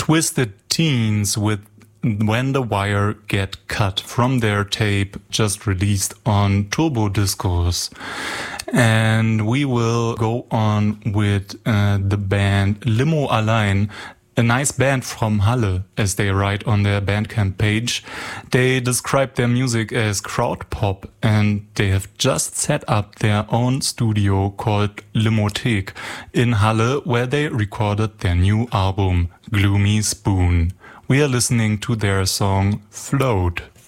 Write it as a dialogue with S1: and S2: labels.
S1: Twisted Teens with When the Wire Get Cut from their tape just released on Turbo Discos. And we will go on with the band Limo Allein, a nice band from Halle, as they write on their Bandcamp page. They describe their music as crowd pop, and they have just set up their own studio called Limothek in Halle, where they recorded their new album, Gloomy Spoon. We are listening to their song Float.